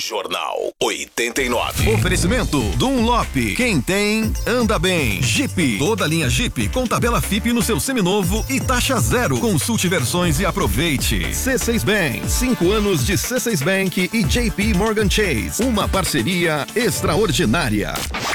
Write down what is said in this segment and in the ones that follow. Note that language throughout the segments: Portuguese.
Jornal 89. Oferecimento Dunlop. Quem tem, anda bem. Jeep. Toda linha Jeep com tabela FIP no seu seminovo e taxa zero. Consulte versões e aproveite. C6 Bank. 5 anos de C6 Bank e JP Morgan Chase. Uma parceria extraordinária.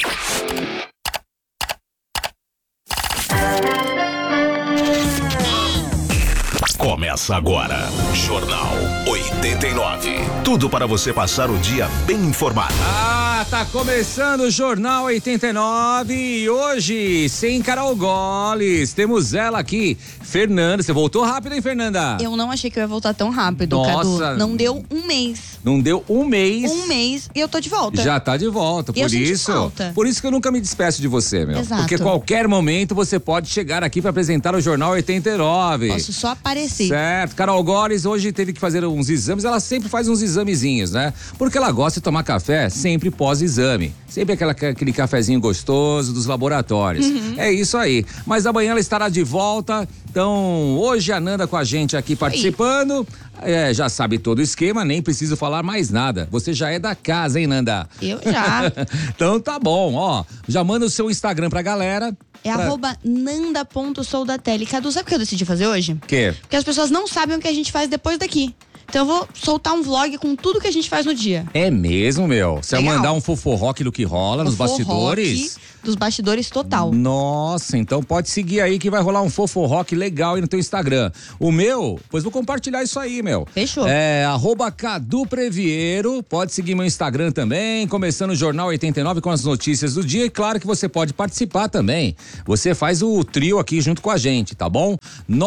Começa agora, Jornal 89. Tudo para você passar o dia bem informado. Tá começando o Jornal 89 e hoje, sem Carol Goles, temos ela aqui, Fernanda. Você voltou rápido, hein, Fernanda? Eu não achei que eu ia voltar tão rápido, Nossa. Cadu. Não deu um mês. Não deu um mês. Um mês e eu tô de volta. Já tá de volta, por isso. Falta. Por isso que eu nunca me despeço de você, meu. Exato. Porque qualquer momento você pode chegar aqui para apresentar o Jornal 89. Posso só aparecer. Certo. Carol Goles hoje teve que fazer uns exames. Ela sempre faz uns examezinhos, né? Porque ela gosta de tomar café sempre pós-exame. Sempre aquele cafezinho gostoso dos laboratórios. É isso aí. Mas amanhã ela estará de volta. Então, hoje a Nanda com a gente aqui participando. Já sabe todo o esquema, nem preciso falar mais nada. Você já é da casa, hein, Nanda? Eu já. Então tá bom, ó. Já manda o seu Instagram pra galera. É @nanda.soldatelli. Cadu, sabe o que eu decidi fazer hoje? O quê? Porque as pessoas não sabem o que a gente faz depois daqui. Então eu vou soltar um vlog com tudo que a gente faz no dia. É mesmo, meu? Você vai Legal. mandar um foforroque do que rola nos bastidores? Dos bastidores total. Nossa, então pode seguir aí que vai rolar um foforroque legal aí no teu Instagram. O meu, pois vou compartilhar isso aí, meu. Fechou. É @CaduPreviero, pode seguir meu Instagram também, começando o Jornal 89 com as notícias do dia e claro que você pode participar também. Você faz o trio aqui junto com a gente, tá bom?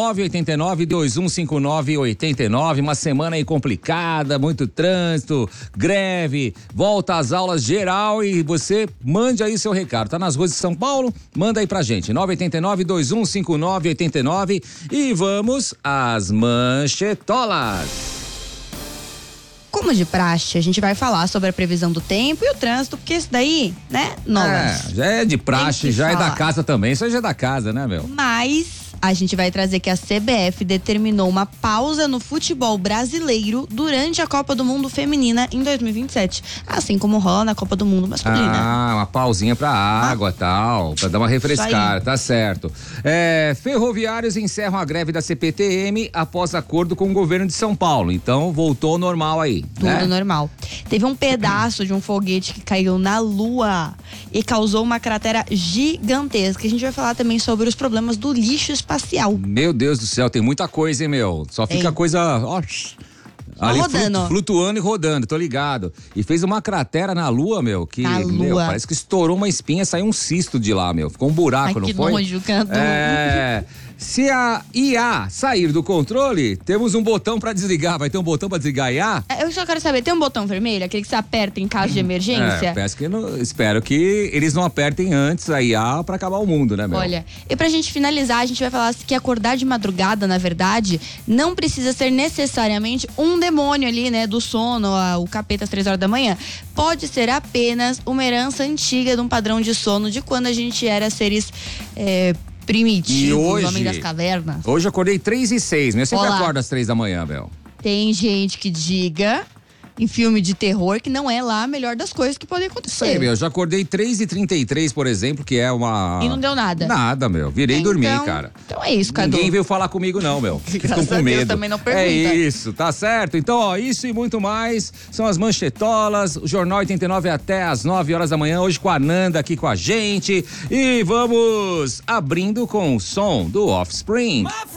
989-2159-89, uma semana aí complicada, muito trânsito, greve, volta às aulas geral e você mande aí seu recado, tá nas ruas de São Paulo? Manda aí pra gente, 989-2159-89 e vamos às manchetolas. Como de praxe, a gente vai falar sobre a previsão do tempo e o trânsito, porque isso daí, né, novas. Já é de praxe, já é da falar. casa também, isso aí já é da casa, né, meu? Mas a gente vai trazer que a CBF determinou uma pausa no futebol brasileiro durante a Copa do Mundo Feminina em 2027. Assim como rola na Copa do Mundo Masculina. Uma pausinha pra água, tal, pra dar uma refrescada, tá certo. Ferroviários encerram a greve da CPTM após acordo com o governo de São Paulo. Então, voltou ao normal aí, Tudo né? normal. Teve um pedaço de um foguete que caiu na Lua e causou uma cratera gigantesca. A gente vai falar também sobre os problemas do lixo espacial. Meu Deus do céu, tem muita coisa, hein, meu? Só fica coisa, ó, ali rodando. flutuando e rodando, tô ligado. E fez uma cratera na Lua, meu, que, Na meu, Lua. parece que estourou uma espinha, saiu um cisto de lá, meu. Ficou um buraco, Ai, não que foi? nojo, Cadu. Se a IA sair do controle, temos um botão pra desligar. Vai ter um botão pra desligar a IA? Eu só quero saber, tem um botão vermelho, aquele que você aperta em caso de emergência? Espero que eles não apertem antes a IA pra acabar o mundo, né, meu? Olha, e pra gente finalizar, a gente vai falar que acordar de madrugada, na verdade, não precisa ser necessariamente um demônio ali, né, do sono, o capeta às 3 horas da manhã. Pode ser apenas uma herança antiga de um padrão de sono de quando a gente era seres primitivos, E hoje, homem das cavernas. Hoje eu acordei 3h06, né? Eu sempre Olá. acordo às 3 da manhã, meu. Tem gente que diga em filme de terror que não é lá a melhor das coisas que podem acontecer. Isso aí, meu. Eu já acordei 3h33, por exemplo, que é uma... E não deu nada? Nada, meu. Virei dormir, cara. Então é isso, Cadu. Ninguém veio falar comigo, não, meu. Ficam Graças com a Deus, medo. também não pergunta. É isso, tá certo? Então, ó, isso e muito mais são as manchetolas. O Jornal 89 até às 9 horas da manhã, hoje com a Nanda aqui com a gente. E vamos abrindo com o som do Offspring.